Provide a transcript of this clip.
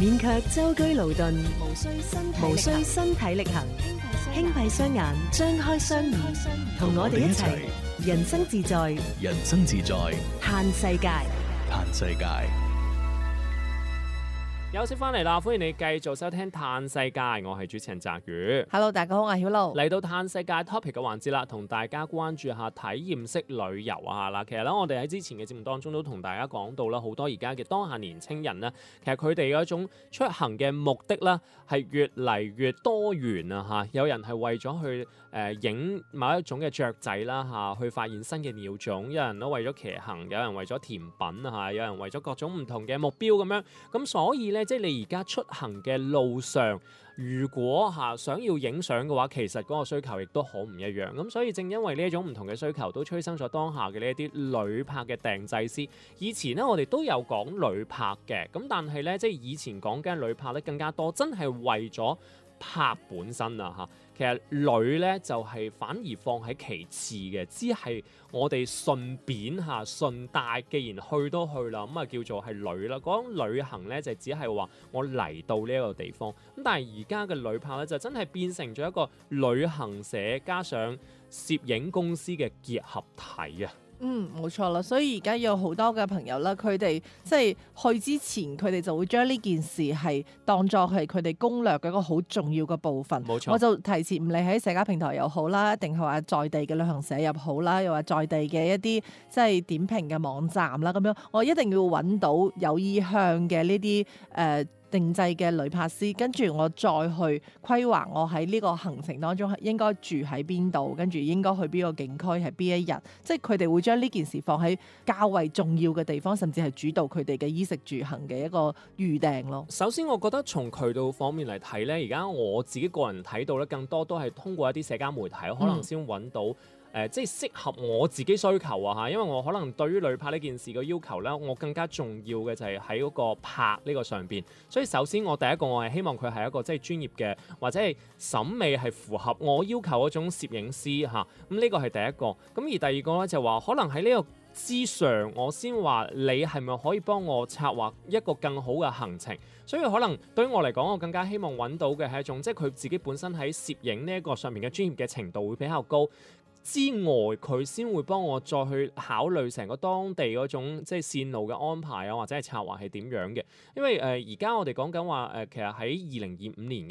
免卻舟車勞頓，無需身身體力行，輕閉雙眼，張開雙耳，同我哋一齊人生自在， 人生自在， 嘆世界。 嘆世界。 休息翻嚟啦，歡迎你繼續收聽《嘆世界》，我係主持人澤宇。 Hello， 大家好，我係曉露。 嚟到《嘆世界》topic 嘅環節啦，同大家關注下體驗式旅遊啊啦。其實咧，我哋喺之前嘅節目當中都同大家講到啦，好多而家嘅當下年青人咧，其實佢哋嗰種出行嘅目的咧係越嚟越多元啊嚇。有人係為咗去影某一種嘅雀仔啦嚇，去發現新嘅鳥種；有人都為咗騎行，有人為咗甜品啊嚇，有人為咗各種唔同嘅目標咁樣。咁所以咧，即係你而家出行嘅路上，如果想要影相嘅話，其實嗰個需求亦都好唔一樣。咁所以正因為呢一種唔同嘅需求，都催生咗當下嘅呢一啲旅拍嘅訂製師。以前咧，我哋都有講旅拍嘅，咁但係咧，即係以前講緊旅拍咧更加多，真係為咗拍本身啊嚇。其實旅咧就係反而放喺其次嘅，只係我哋順便順帶，既然去都去啦，咁啊叫做係旅啦。講旅行咧就只係話我嚟到呢一個地方，咁但係而家嘅旅拍咧就真係變成咗一個旅行社加上攝影公司嘅結合體啊！ 冇錯啦，所以而家有好多嘅朋友啦，佢哋即係去之前，佢哋就會將呢件事係當作係佢哋攻略嘅一個好重要嘅部分。 冇錯， 我就提前唔理喺社交平台又好啦，定係話在地嘅旅行社又好啦，又話在地嘅一啲即係點評嘅網站啦，咁樣我一定要揾到有意向嘅呢啲定製嘅旅拍師，跟住我再去規劃我喺呢個行程當中應該住喺邊度，跟住應該去邊個景區係邊一日，即係佢哋會將呢件事放喺較為重要嘅地方，甚至係主導佢哋嘅衣食住行嘅一個預訂咯。 首先，我覺得從渠道方面嚟睇咧，而家我自己個人睇到咧，更多都係通過一啲社交媒體，可能先揾到。即係適合我自己需求啊嚇，因為我可能對於旅拍呢件事嘅要求咧，我更加重要嘅就係喺嗰個拍呢個上邊。所以首先我第一個我係希望佢係一個即係專業嘅，或者係審美係符合我要求嗰種攝影師嚇。咁呢個係第一個。咁而第二個咧就話，可能喺呢個之上，我先話你係咪可以幫我策劃一個更好嘅行程。所以可能對於我嚟講，我更加希望揾到嘅係一種即係佢自己本身喺攝影呢一個上面嘅專業嘅程度會比較高。之外，佢先會幫我再去考慮成個當地嗰種即係線路嘅安排啊，或者係策劃係點樣嘅。因為而家我哋講緊話其實喺2025年